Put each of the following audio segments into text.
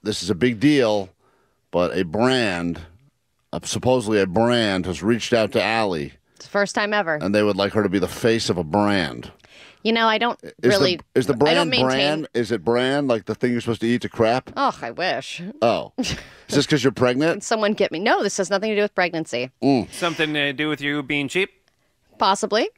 this is a big deal, but supposedly a brand, has reached out to Allie. It's the first time ever. And they would like her to be the face of a brand. You know, I don't really... Is the brand maintain... brand? Is it brand, like the thing you're supposed to eat to crap? Oh, I wish. Oh. Is this because you're pregnant? Can someone get me? No, this has nothing to do with pregnancy. Something to do with you being cheap? Possibly.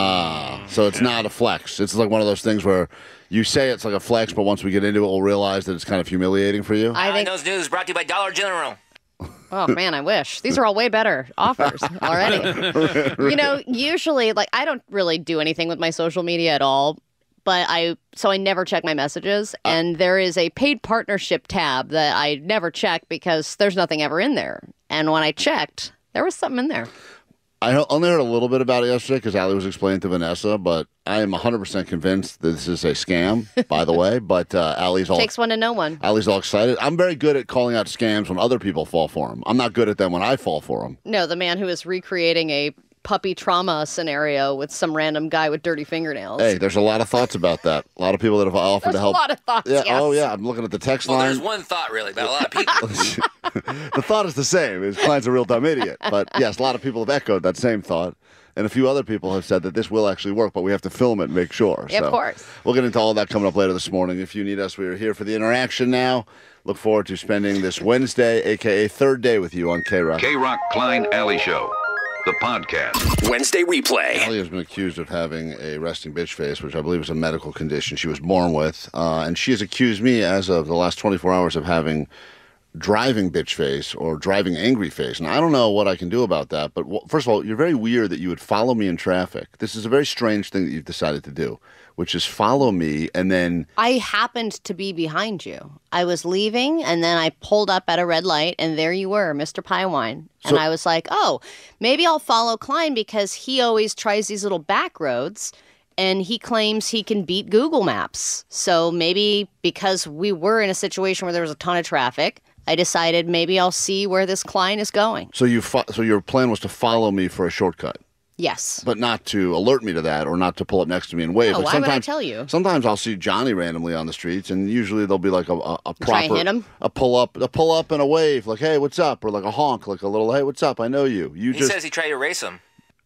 So it's not a flex. It's like one of those things where you say it's like a flex, but once we get into it, we'll realize that it's kind of humiliating for you. I think... Nose News brought to you by Dollar General. Oh, man, I wish. These are all way better offers already. You know, usually, like, I don't really do anything with my social media at all, but I never check my messages, and there is a paid partnership tab that I never check because there's nothing ever in there. And when I checked, there was something in there. I only heard a little bit about it yesterday because Allie was explaining to Vanessa, but I am 100% convinced that this is a scam, by the way. But Allie's all... Takes one to know one. Allie's all excited. I'm very good at calling out scams when other people fall for them. I'm not good at them when I fall for them. No, the man who is recreating a puppy trauma scenario with some random guy with dirty fingernails. Hey, there's a lot of thoughts about that. A lot of people that have offered to help. There's a lot of thoughts, yeah, yes. Oh, yeah. I'm looking at the text Well, line. there's one thought, really, about a lot of people. The thought is the same. His client's a real dumb idiot. But, yes, a lot of people have echoed that same thought. And a few other people have said that this will actually work, but we have to film it and make sure. Yeah, of course. We'll get into all that coming up later this morning. If you need us, we are here for the interaction now. Look forward to spending this Wednesday, a.k.a. third day, with you on K-Rock. K-Rock Klein Alley Show, the podcast. Wednesday replay. Allie has been accused of having a resting bitch face, which I believe is a medical condition she was born with. And she has accused me, as of the last 24 hours, of having driving bitch face or driving angry face. And I don't know what I can do about that. But first of all, you're very weird that you would follow me in traffic. This is a very strange thing that you've decided to do, which is follow me and then... I happened to be behind you. I was leaving, and then I pulled up at a red light, and there you were, Mr. Piewine. And I was like, oh, maybe I'll follow Klein because he always tries these little back roads, and he claims he can beat Google Maps. So maybe because we were in a situation where there was a ton of traffic, I decided maybe I'll see where this Klein is going. So your plan was to follow me for a shortcut? Yes. But not to alert me to that or not to pull up next to me and wave. No, like why would I tell you? Sometimes I'll see Johnny randomly on the streets, and usually there'll be like a proper... Try and hit him? A pull up and a wave, like, hey, what's up? Or like a honk, like a little, hey, what's up? I know you. He says he tried to race him.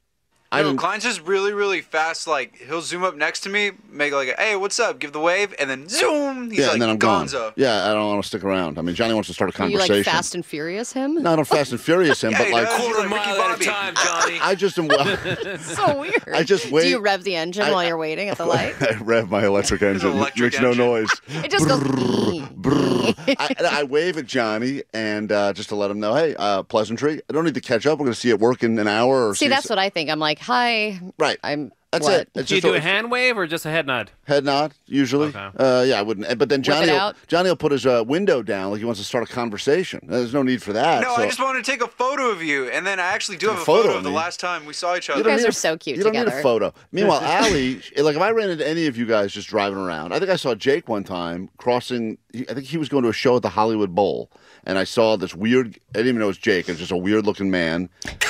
Klein's just really, really fast. Like, he'll zoom up next to me, make like, hey, what's up? Give the wave, and then zoom. He's like, and then I'm gone. gonzo. Yeah, I don't want to stick around. I mean, Johnny wants to start a conversation. You like Fast and Furious him? No, I don't Fast and Furious him, Yeah, but he like... does. Quarter Like mile Ricky at a Bobby. time, Johnny. I just am... So weird. I just wait. Do you rev the engine while you're waiting at the light? I rev my electric engine. electric Makes no engine. noise. It just goes... I wave at Johnny and just to let him know, hey, pleasantry. I don't need to catch up. We're going to see it work in an hour. Or See, that's what I think. I'm like, hi. Right. That's what? it. It's Do you just do a hand wave or just a head nod? head nod, usually. Okay. Yeah, I wouldn't. But then Whip it out. Johnny will put his window down like he wants to start a conversation. There's no need for that. No, so. I just wanted to take a photo of you, and then I actually do have a photo photo of of the me? last time we saw each You other. don't guys need are so cute You don't need together. a photo. Meanwhile, Allie, like if I ran into any of you guys just driving around, I think I saw Jake one time crossing. I think he was going to a show at the Hollywood Bowl, and I saw this weird. I didn't even know it was Jake. It was just a weird-looking man,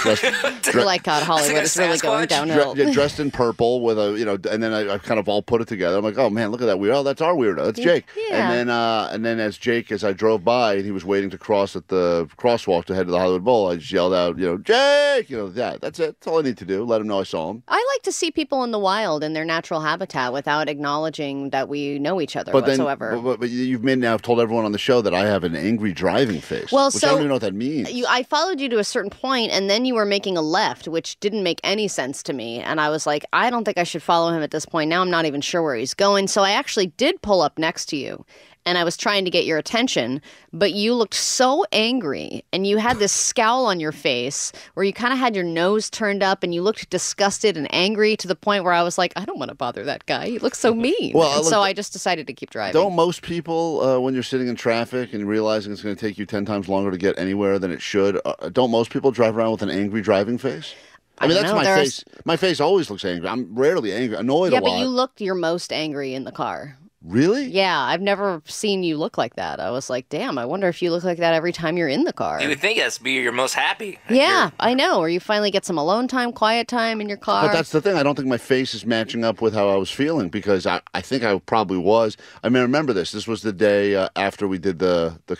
You're like, God, Hollywood is really going downhill. dressed in purple with a, and then I kind of all put it together. I'm like, oh man, look at that weirdo. Oh, that's our weirdo. That's Jake. Yeah. And then as I drove by and he was waiting to cross at the crosswalk to head to the Hollywood Bowl, I just yelled out, Jake. That's it. That's all I need to do. Let him know I saw him. I like to see people in the wild in their natural habitat without acknowledging that we know each other whatsoever. But you've now told everyone on the show that I have an angry driving face. Well, which I don't even know what that means. I followed you to a certain point, and then you were making a left, which didn't make any sense to me. And I was like, I don't think I should follow him at this point. Now I'm not even sure where he's going. So I actually did pull up next to you, and I was trying to get your attention, but you looked so angry, and you had this scowl on your face where you kind of had your nose turned up, and you looked disgusted and angry to the point where I was like, I don't want to bother that guy. He looks so mean. So I just decided to keep driving. Don't most people, when you're sitting in traffic and realizing it's going to take you 10 times longer to get anywhere than it should, don't most people drive around with an angry driving face? I mean, that's my face. My face always looks angry. I'm rarely angry. Annoyed a lot. Yeah, but you looked your most angry in the car. Really? Yeah, I've never seen you look like that. I was like, damn, I wonder if you look like that every time you're in the car. You would think that's be your most happy. Yeah, I know. Or you finally get some alone time, quiet time in your car. But that's the thing. I don't think my face is matching up with how I was feeling because I think I probably was. I mean, remember this. This was the day after we did the